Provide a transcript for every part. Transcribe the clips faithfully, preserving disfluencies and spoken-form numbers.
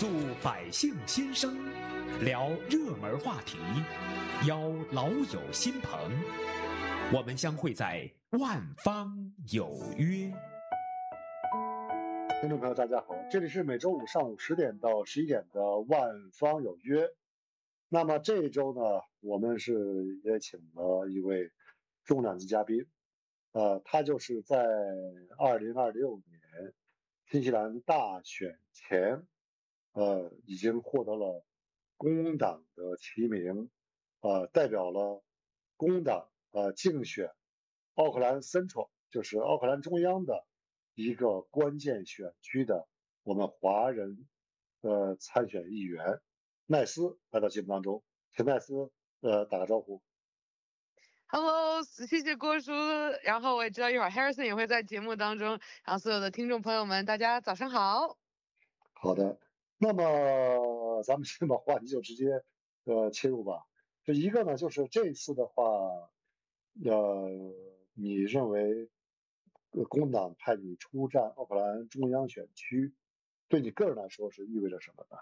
诉百姓心声，聊热门话题，邀老友新朋，我们相会在万方有约。 听众朋友大家好，这里是每周五上午十点到十一点的万方有约。那么这一周呢，我们是也请了一位重量级嘉宾，呃，他就是在二零二六年新西兰大选前，呃，已经获得了工党的提名，呃，代表了工党呃竞选奥克兰 Central， 就是奥克兰中央的一个关键选区的我们华人呃参选议员奈斯来到节目当中，请奈斯呃打个招呼。 Hello，谢谢郭叔。然后我也知道一会儿 Harrison 也会在节目当中，然后所有的听众朋友们，大家早上好。 好的，那么咱们先把话题就直接呃切入吧。这一个呢，就是这次的话，呃，你认为呃工党派你出战奥克兰中央选区，对你个人来说是意味着什么呢？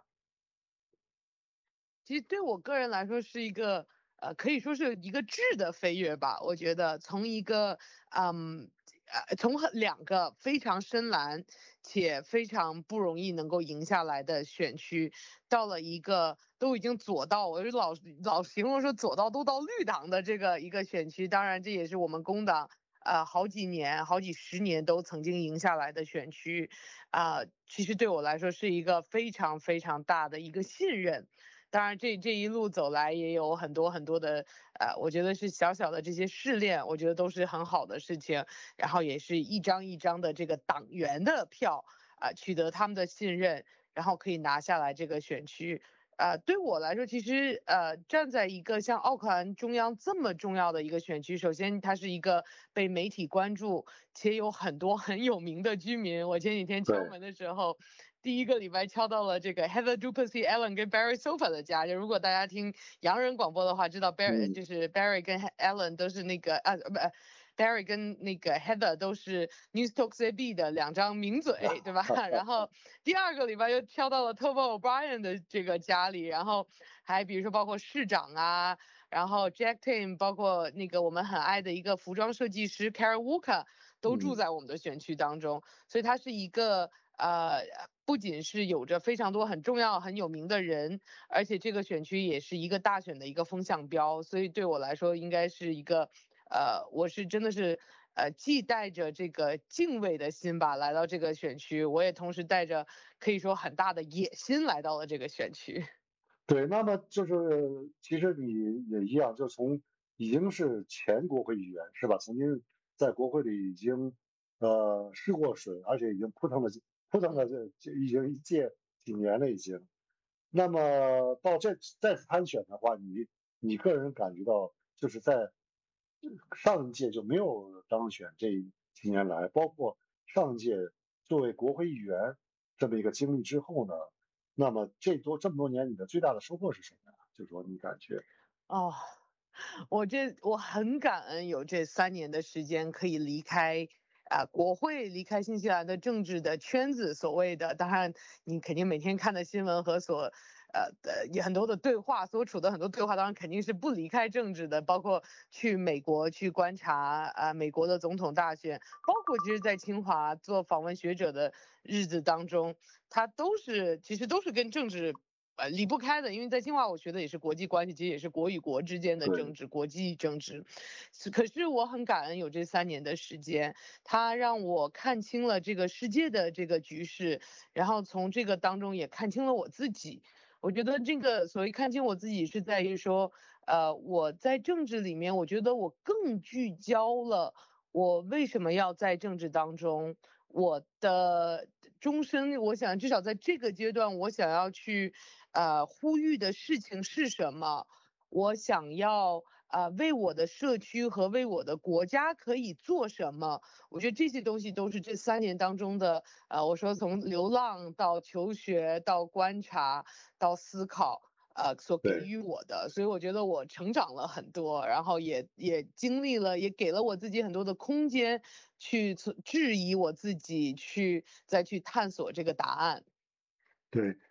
其实对我个人来说是一个呃，可以说是一个质的飞跃吧。我觉得从一个嗯呃，从两个非常深蓝且非常不容易能够赢下来的选区，到了一个都已经左到，我就老老形容说左到都到绿党的这个一个选区。当然，这也是我们工党呃好几年、好几十年都曾经赢下来的选区，啊、呃，其实对我来说是一个非常非常大的一个信任。当然这这一路走来也有很多很多的呃，我觉得是小小的这些试炼，我觉得都是很好的事情。然后也是一张一张的这个党员的票啊、呃，取得他们的信任，然后可以拿下来这个选区。呃，对我来说，其实呃，站在一个像奥克兰中央这么重要的一个选区，首先它是一个被媒体关注且有很多很有名的居民。我前几天敲门的时候，第一个礼拜敲到了这个 Heather du Plessis-Allen 跟 Barry Sofa 的家。就如果大家听洋人广播的话，知道 Barry、嗯、就是 Barry 跟 Allen 都是那个啊不。Barry 跟那个 Heather 都是 News Talk C B 的两张名嘴，对吧？然后第二个礼拜又挑到了 Tova O'Brien 的这个家里，然后还比如说包括市长啊，然后 Jack Tim， 包括那个我们很爱的一个服装设计师 Karen Walker 都住在我们的选区当中，嗯、所以它是一个呃，不仅是有着非常多很重要很有名的人，而且这个选区也是一个大选的一个风向标，所以对我来说应该是一个。呃，我是真的是呃，既带着这个敬畏的心吧来到这个选区，我也同时带着可以说很大的野心来到了这个选区。 对，那么就是其实你也一样，就从已经是前国会议员是吧？曾经在国会里已经呃试过水，而且已经扑腾了扑腾了这这已经届几年了已经。那么到这再次参选的话，你你个人感觉到就是在上一届就没有当选，这几年来，包括上一届作为国会议员这么一个经历之后呢，那么这多这么多年你的最大的收获是什么呀？就是说你感觉哦，我这我很感恩有这三年的时间可以离开啊、呃、国会，离开新西兰的政治的圈子，所谓的，当然你肯定每天看的新闻和所呃的也很多的对话，所处的很多对话，当然肯定是不离开政治的，包括去美国去观察啊、呃、美国的总统大选，包括其实在清华做访问学者的日子当中，它都是其实都是跟政治。呃，离不开的，因为在清华我学的也是国际关系，其实也是国与国之间的政治，国际政治。可是我很感恩有这三年的时间，它让我看清了这个世界的这个局势，然后从这个当中也看清了我自己。我觉得这个所谓看清我自己是在于说，呃，我在政治里面，我觉得我更聚焦了我为什么要在政治当中。我的终身，我想至少在这个阶段，我想要去呃呼吁的事情是什么？我想要呃为我的社区和为我的国家可以做什么？我觉得这些东西都是这三年当中的呃，我说从流浪到求学到观察到思考。呃，所给予我的，所以我觉得我成长了很多，然后也也经历了，也给了我自己很多的空间去质疑我自己，去再去探索这个答案。 对，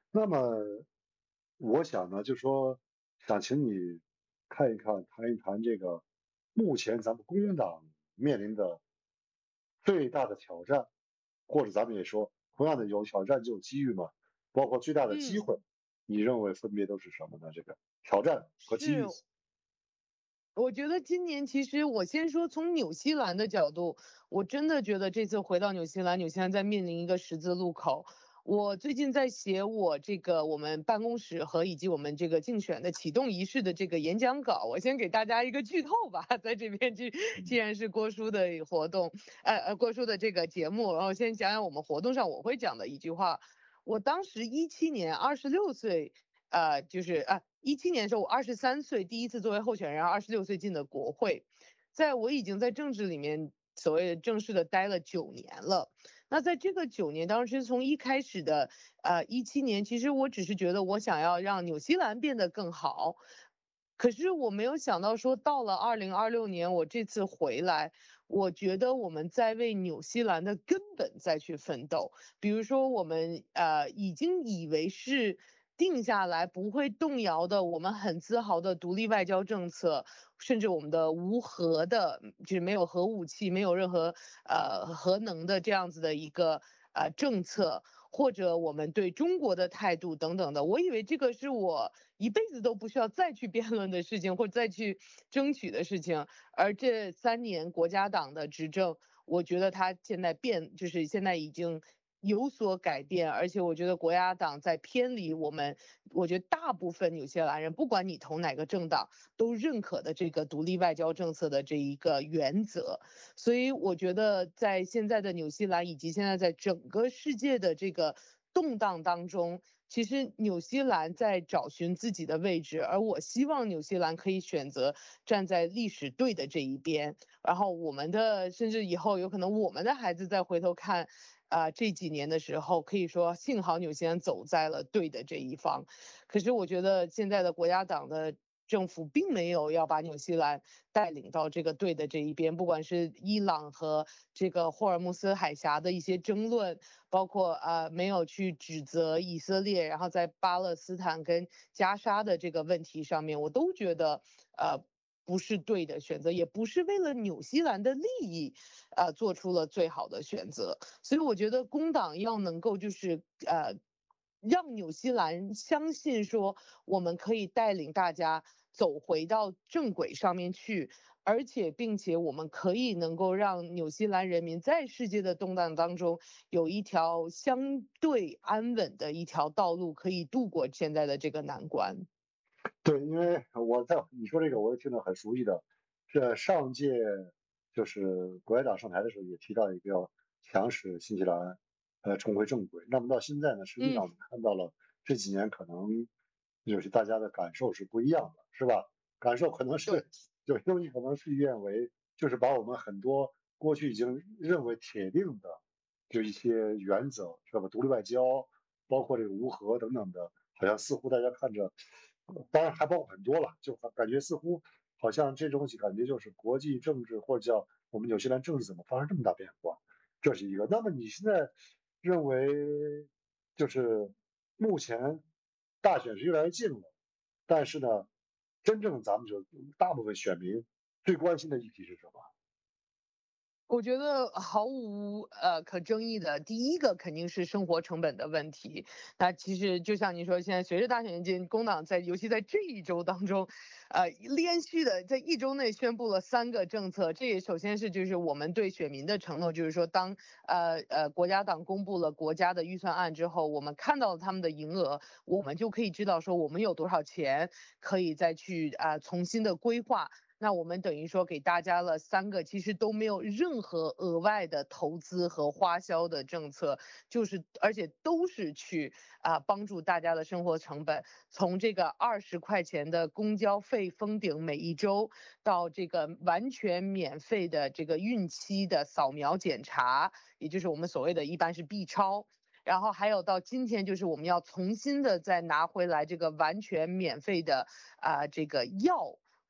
那么我想呢，就说想请你看一看，谈一谈这个目前咱们工党面临的最大的挑战，或者咱们也说，同样的有挑战就有机遇嘛，包括最大的机嗯， 会，你认为分别都是什么呢？这个挑战和机遇。 是。我觉得今年其实我先说从纽西兰的角度，我真的觉得这次回到纽西兰，纽西兰在面临一个十字路口。我最近在写我这个我们办公室和以及我们这个竞选的启动仪式的这个演讲稿，我先给大家一个剧透吧，在这边既既然是郭叔的活动，呃呃郭叔的这个节目，然后先讲讲我们活动上我会讲的一句话。我当时一七年二十六岁。呃，就是啊，一七年的时候我二十三岁，第一次作为候选人，二十六岁进的国会，在我已经在政治里面所谓正式的待了九年了。那在这个九年当时，从一开始的呃一七年，其实我只是觉得我想要让纽西兰变得更好，可是我没有想到说到了二零二六年，我这次回来，我觉得我们在为纽西兰的根本再去奋斗。比如说我们呃已经以为是定下来不会动摇的，我们很自豪的独立外交政策，甚至我们的无核的，就是没有核武器、没有任何呃核能的这样子的一个呃政策，或者我们对中国的态度等等的，我以为这个是我一辈子都不需要再去辩论的事情，或者再去争取的事情。而这三年国家党的执政，我觉得他现在变，就是现在已经有所改变，而且我觉得国家党在偏离我们，我觉得大部分纽西兰人，不管你投哪个政党，都认可的这个独立外交政策的这一个原则。所以我觉得在现在的纽西兰以及现在在整个世界的这个动荡当中，其实纽西兰在找寻自己的位置，而我希望纽西兰可以选择站在历史对的这一边，然后我们的甚至以后有可能我们的孩子再回头看。啊、呃，这几年的时候，可以说幸好纽西兰走在了对的这一方。可是我觉得现在的国家党的政府并没有要把纽西兰带领到这个对的这一边，不管是伊朗和这个霍尔木斯海峡的一些争论，包括呃没有去指责以色列，然后在巴勒斯坦跟加沙的这个问题上面，我都觉得呃。不是对的选择，也不是为了纽西兰的利益，呃，做出了最好的选择。所以我觉得工党要能够就是呃让纽西兰相信说我们可以带领大家走回到正轨上面去，而且并且我们可以能够让纽西兰人民在世界的动荡当中有一条相对安稳的一条道路，可以度过现在的这个难关。 对，因为我在你说这个，我也听得很熟悉的。这上届就是国家党上台的时候也提到一个要强使新西兰呃重回正轨。那么到现在呢，实际上嗯， 我们看到了这几年可能有些大家的感受是不一样的，是吧？感受可能对， 是有些东西可能事与愿违，就是把我们很多过去已经认为铁定的就一些原则，是吧？独立外交，包括这个无核等等的，好像似乎大家看着。当然还包括很多了，就感觉似乎好像这东西感觉就是国际政治或者叫我们纽西兰政治怎么发生这么大变化，这是一个。那么你现在认为就是目前大选是越来越近了，但是呢，真正咱们就大部分选民最关心的议题是什么？ 我觉得毫无呃可争议的，第一个肯定是生活成本的问题。那其实就像你说，现在随着大选进，工党在尤其在这一周当中，呃，连续的在一周内宣布了三个政策。这也首先是就是我们对选民的承诺，就是说当呃呃国家党公布了国家的预算案之后，我们看到了他们的营额，我们就可以知道说我们有多少钱可以再去啊、呃、重新的规划。那我们等于说给大家了三个，其实都没有任何额外的投资和花销的政策，就是而且都是去啊、呃、帮助大家的生活成本，从这个二十块钱的公交费封顶每一周，到这个完全免费的这个孕期的扫描检查，也就是我们所谓的一般是 B 超。然后还有到今天，就是我们要重新的再拿回来这个完全免费的啊、呃、这个药。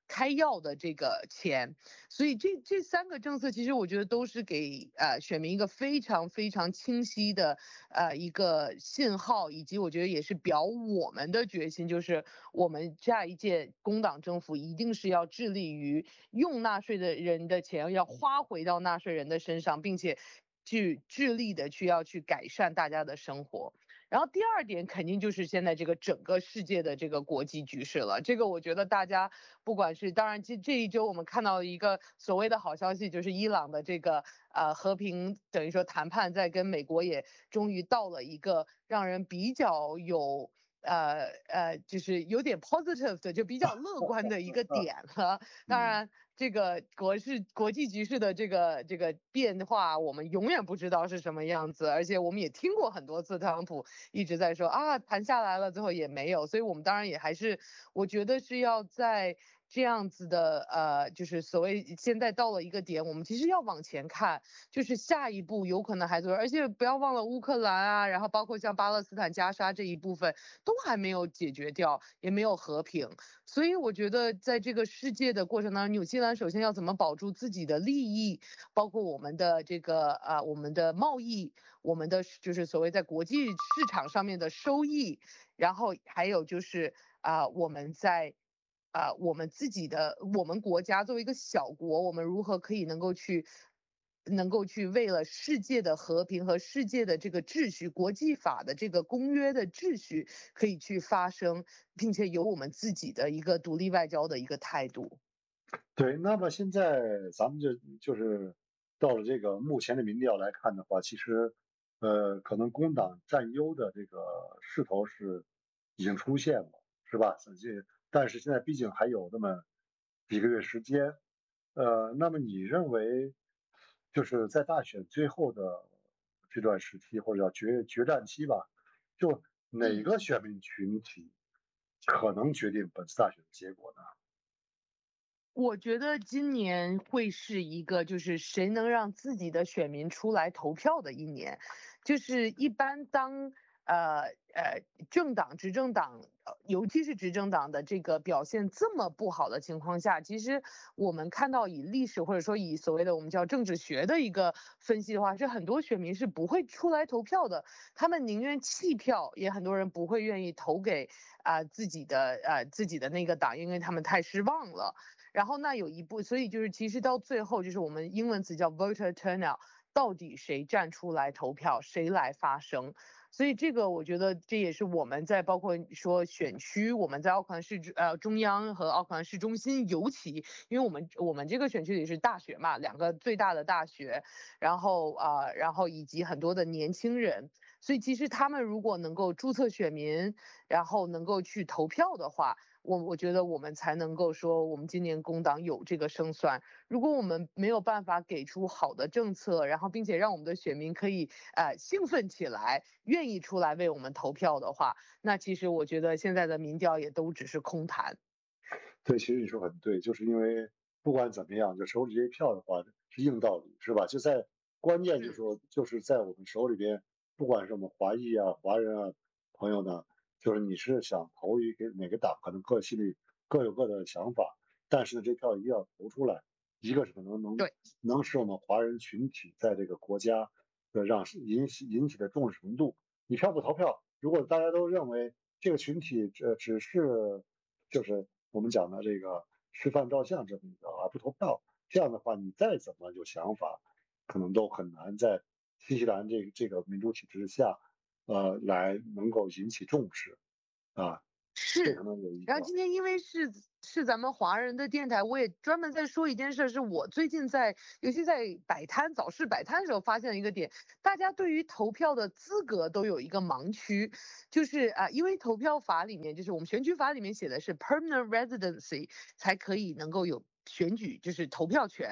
开药的这个钱。所以这这三个政策其实我觉得都是给呃选民一个非常非常清晰的呃一个信号，以及我觉得也是表我们的决心，就是我们下一届工党政府一定是要致力于用纳税的人的钱要花回到纳税人的身上，并且去致力的去要去改善大家的生活。然后第二点肯定就是现在这个整个世界的这个国际局势了，这个我觉得大家不管是当然这这一周我们看到一个所谓的好消息，就是伊朗的这个呃和平等于说谈判在跟美国也终于到了一个让人比较有呃呃就是有点 positive 的就比较乐观的一个点了。当然这个国事国际局势的这个这个变化，我们永远不知道是什么样子，而且我们也听过很多次特朗普一直在说啊谈下来了，最后也没有，所以我们当然也还是我觉得是要在这样子的呃，就是所谓现在到了一个点，我们其实要往前看，就是下一步有可能还做，而且不要忘了乌克兰啊，然后包括像巴勒斯坦加沙这一部分都还没有解决掉，也没有和平。所以我觉得在这个世界的过程当中，纽西兰首先要怎么保住自己的利益，包括我们的这个啊、呃、我们的贸易，我们的就是所谓在国际市场上面的收益，然后还有就是啊、呃、我们在啊、呃、我们自己的我们国家作为一个小国，我们如何可以能够去。能够去为了世界的和平和世界的这个秩序、国际法的这个公约的秩序，可以去发声，并且有我们自己的一个独立外交的一个态度。 对，那么现在咱们就就是到了这个目前的民调来看的话，其实呃可能工党占优的这个势头是已经出现了，是吧？这但是现在毕竟还有那么几个月时间，呃，那么你认为就是在大选最后的这段时期，或者叫决决战期吧，就哪个选民群体可能决定本次大选的结果呢？ 我觉得今年会是一个，就是谁能让自己的选民出来投票的一年。就是一般当呃呃政党执政党，呃尤其是执政党的这个表现这么不好的情况下，其实我们看到以历史或者说以所谓的我们叫政治学的一个分析的话，是很多选民是不会出来投票的，他们宁愿弃票，也很多人不会愿意投给啊、呃自己的呃自己的那个党，因为他们太失望了。然后那有一部，所以就是其实到最后就是我们英文词叫 voter turnout，到底谁站出来投票，谁来发声。所以这个我觉得这也是我们在包括说选区，我们在奥克兰市呃中央和奥克兰市中心，尤其因为我们我们这个选区里是大学嘛，两个最大的大学，然后啊、呃、然后以及很多的年轻人，所以其实他们如果能够注册选民，然后能够去投票的话，我我觉得我们才能够说我们今年工党有这个胜算。如果我们没有办法给出好的政策，然后并且让我们的选民可以呃兴奋起来，愿意出来为我们投票的话，那其实我觉得现在的民调也都只是空谈。 对，其实你说很对，就是因为不管怎么样，就手里这些票的话是硬道理，是吧？就在关键就是说，就是在我们手里边，不管是我们华裔啊、华人啊朋友呢，就是你是想投一个哪个党，可能各心里各有各的想法，但是呢，这票一定要投出来。一个是可能能对， 能使我们华人群体在这个国家的让引起引起的重视程度。你票不投票，如果大家都认为这个群体这只是就是我们讲的这个吃饭照相这么一个而不投票，这样的话你再怎么有想法，可能都很难在新西兰这个这个民主体制下，呃，来能够引起重视啊，这可是。 能有一个。 然后今天因为是是咱们华人的电台，我也专门在说一件事，是我最近在，尤其在摆摊早市摆摊的时候发现的一个点，大家对于投票的资格都有一个盲区，就是啊、呃因为投票法里面就是我们选举法里面写的是 permanent residency 才可以能够有选举就是投票权，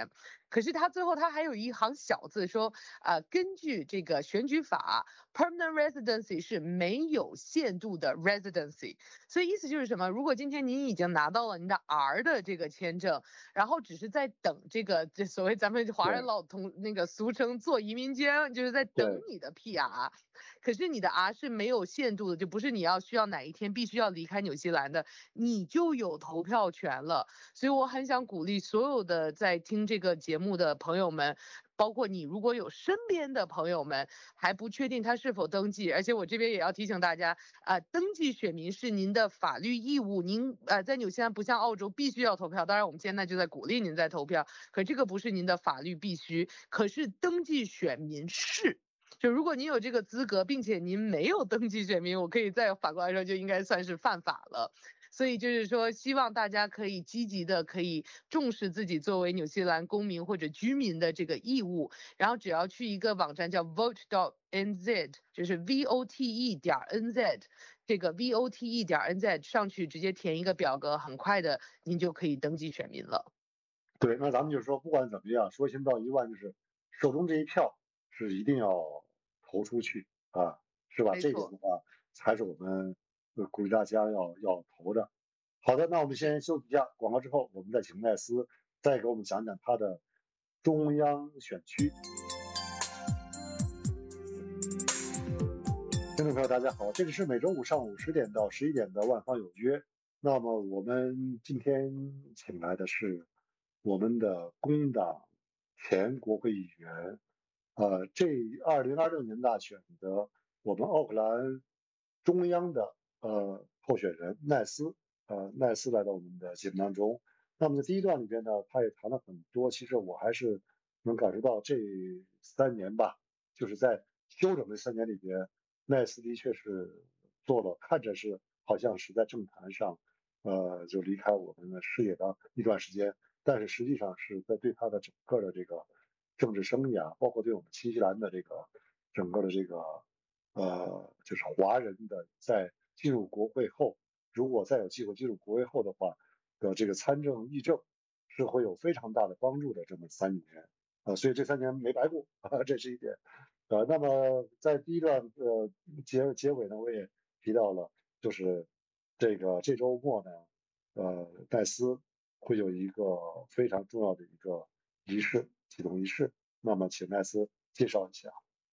可是他最后他还有一行小字说，呃，根据这个选举法 ，permanent residency 是没有限度的 residency。所以意思就是什么？如果今天您已经拿到了您的 R 的这个签证，然后只是在等这个这所谓咱们华人老同那个俗称做移民监，就是在等你的 P R。可是你的 R 是没有限度的，就不是你要需要哪一天必须要离开纽西兰的，你就有投票权了。所以我很想鼓励所有的在听这个节目的朋友们，包括你如果有身边的朋友们还不确定他是否登记，而且我这边也要提醒大家，呃，登记选民是您的法律义务，您呃在纽西兰不像澳洲必须要投票，当然我们现在就在鼓励您在投票，可这个不是您的法律必须，可是登记选民是。就如果您有这个资格，并且您没有登记选民，我可以在法国来说就应该算是犯法了。所以就是说，希望大家可以积极的，可以重视自己作为纽西兰公民或者居民的这个义务。然后只要去一个网站叫 vote dot n z， 就是 v o t e 点 n z， 这个 v o t e 点 n z 上去直接填一个表格，很快的您就可以登记选民了。 对，那咱们就说，不管怎么样，说心到一万，就是手中这一票是一定要投出去啊，是吧？这个的话才是我们鼓励大家要要投的。好的，那我们先休息一下，广告之后我们再请奈斯再给我们讲讲他的中央选区。听众朋友大家好，这里是每周五上午十点到十一点的万方有约。那么我们今天请来的是我们的工党前国会议员，呃，这二零二六年大选的我们奥克兰中央的呃候选人奈斯，呃，奈斯来到我们的节目当中。那么在第一段里边呢，他也谈了很多，其实我还是能感受到这三年吧，就是在休整这三年里边，奈斯的确是做了，看着是好像是在政坛上，呃，就离开我们的视野的一段时间。但是实际上是在对他的整个的这个政治生涯，包括对我们新西兰的这个整个的这个呃，就是华人的在进入国会后，如果再有机会进入国会后的话的这个参政议政，是会有非常大的帮助的这么三年啊、呃，所以这三年没白过啊，这是一点。呃，那么在第一段呃结结尾呢，我也提到了，就是这个这周末呢，呃，戴斯会有一个非常重要的一个仪式，启动仪式。那么，请奈斯介绍一下。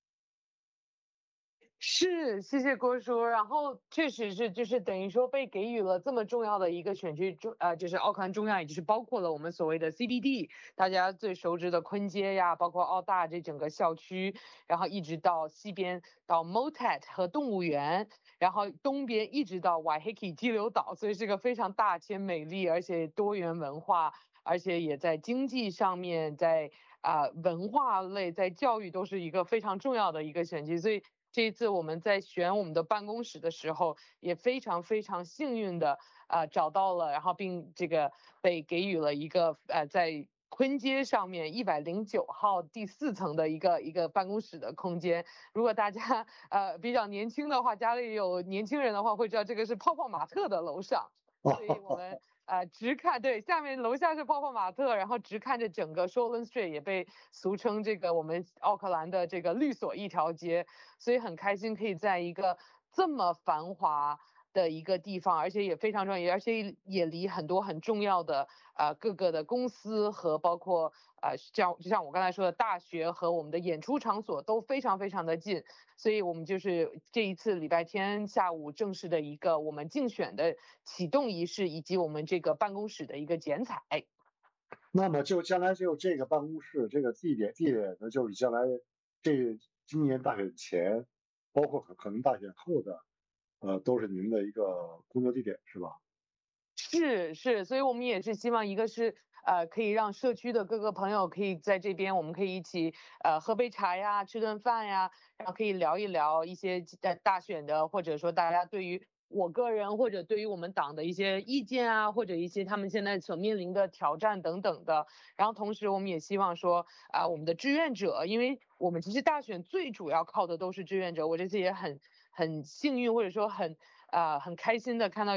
是，谢谢郭叔。然后确实是，就是等于说被给予了这么重要的一个选区中，呃，就是奥克兰中央，也就是包括了我们所谓的 C B D， 大家最熟知的昆街呀，包括澳大这整个校区，然后一直到西边到 Motet 和动物园，然后东边一直到 Waiheke 激流岛，所以是个非常大且美丽，而且多元文化，而且也在经济上面，在啊、呃、文化类，在教育都是一个非常重要的一个选区，所以。这一次我们在选我们的办公室的时候，也非常非常幸运的啊、呃、找到了，然后并这个被给予了一个呃在昆街上面一百零九号第四层的一个一个办公室的空间。如果大家呃比较年轻的话，家里有年轻人的话，会知道这个是泡泡玛特的楼上，所以我们。呃，直看对，下面楼下是泡泡玛特，然后直看着整个 Shortland Street， 也被俗称这个我们奥克兰的这个律所一条街，所以很开心可以在一个这么繁华的一个地方，而且也非常重要，而且也离很多很重要的呃各个的公司和包括呃像就像我刚才说的大学和我们的演出场所都非常非常的近，所以我们就是这一次礼拜天下午正式的一个我们竞选的启动仪式，以及我们这个办公室的一个剪彩。 那么就将来就这个办公室这个地点地点呢，就是将来这今年大选前，包括可可能大选后的，呃，都是您的一个工作地点，是吧？ 是是，所以我们也是希望，一个是呃可以让社区的各个朋友可以在这边，我们可以一起呃喝杯茶呀，吃顿饭呀，然后可以聊一聊一些大大选的，或者说大家对于我个人或者对于我们党的一些意见啊，或者一些他们现在所面临的挑战等等的。然后同时我们也希望说啊、呃，我们的志愿者，因为我们其实大选最主要靠的都是志愿者，我这次也很很幸运或者说很啊、呃、很开心的看到。